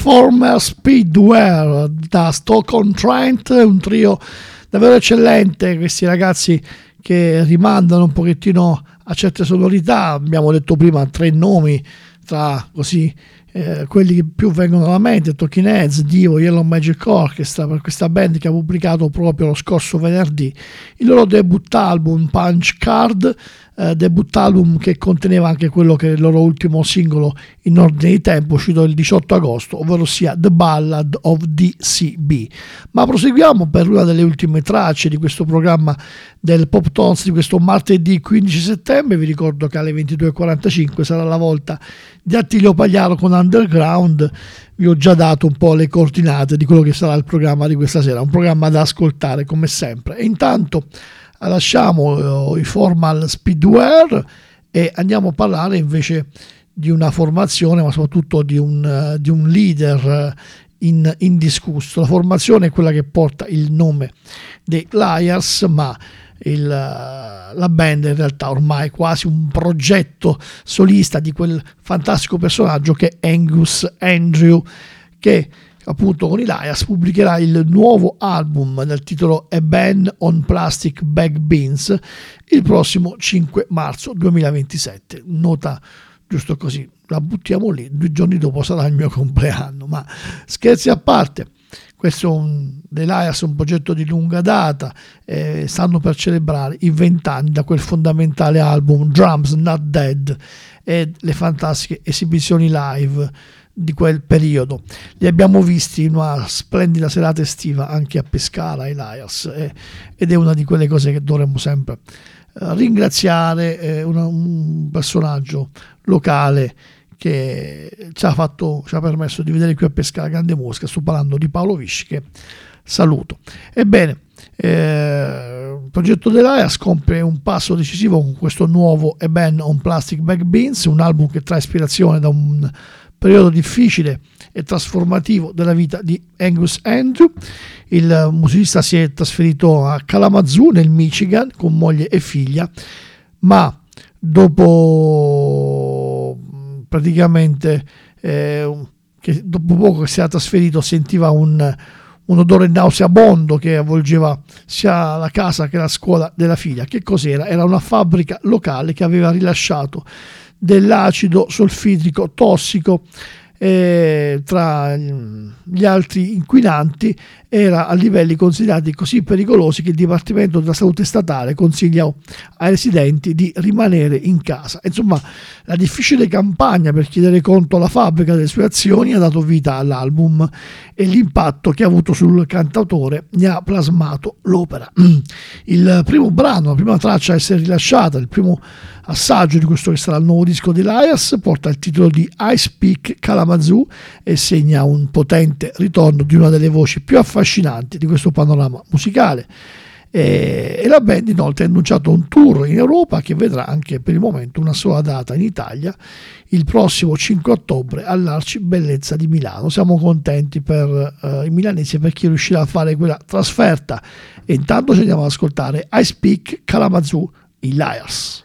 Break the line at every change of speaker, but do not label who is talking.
Former Speedwear da Stoke-on-Trent, un trio davvero eccellente, questi ragazzi che rimandano un pochettino a certe sonorità. Abbiamo detto prima 3 nomi tra così quelli che più vengono alla mente: Talking Heads, Divo, Yellow Magic Orchestra, per questa band che ha pubblicato proprio lo scorso venerdì il loro debut album Punch Card, debut album che conteneva anche quello che è il loro ultimo singolo in ordine di tempo, uscito il 18 agosto, ovvero sia The Ballad of DCB. Ma proseguiamo per una delle ultime tracce di questo programma del Pop Tones di questo martedì 15 settembre. Vi ricordo che alle 22.45 sarà la volta di Attilio Pagliaro con Underground. Vi ho già dato un po' le coordinate di quello che sarà il programma di questa sera, un programma da ascoltare come sempre. E intanto lasciamo i Formal Speedwear e andiamo a parlare invece di una formazione, ma soprattutto di un leader indiscusso. La formazione è quella che porta il nome dei Liars, ma la band è in realtà ormai quasi un progetto solista di quel fantastico personaggio che è Angus Andrew, che appunto con i Liars pubblicherà il nuovo album dal titolo A Ban on Plastic Bag Beans il prossimo 5 marzo 2027. Nota giusto così, la buttiamo lì, 2 giorni dopo sarà il mio compleanno. Ma scherzi a parte, questo dei Liars è un progetto di lunga data, stanno per celebrare i 20 anni da quel fondamentale album Drums Not Dead e le fantastiche esibizioni live di quel periodo. Li abbiamo visti in una splendida serata estiva anche a Pescara, i Liars, ed è una di quelle cose che dovremmo sempre ringraziare, un personaggio locale che ci ha permesso di vedere qui a Pescara grande musica. Sto parlando di Paolo Visci, che saluto. Ebbene, il progetto dell'Alias compie un passo decisivo con questo nuovo A Ban on Plastic Bag Beans, un album che trae ispirazione da un periodo difficile e trasformativo della vita di Angus Andrew. Il musicista si è trasferito a Kalamazoo nel Michigan con moglie e figlia, ma dopo praticamente che dopo poco che si era trasferito sentiva un odore nauseabondo che avvolgeva sia la casa che la scuola della figlia. Che cos'era? Era una fabbrica locale che aveva rilasciato dell'acido solfidrico tossico, tra gli altri inquinanti era a livelli considerati così pericolosi che il Dipartimento della Salute Statale consiglia ai residenti di rimanere in casa. Insomma, la difficile campagna per chiedere conto alla fabbrica delle sue azioni ha dato vita all'album e l'impatto che ha avuto sul cantautore ne ha plasmato l'opera. Il primo brano, la prima traccia a essere rilasciata, il primo assaggio di questo che sarà il nuovo disco di Liars, porta il titolo di Ice Peak Kalamazoo e segna un potente ritorno di una delle voci più affascinanti di questo panorama musicale. E la band inoltre ha annunciato un tour in Europa che vedrà anche per il momento una sola data in Italia, il prossimo 5 ottobre all'Arcibellezza di Milano. Siamo contenti per i milanesi, per chi riuscirà a fare quella trasferta. E intanto ci andiamo ad ascoltare I Speak Kalamazoo, i Liars.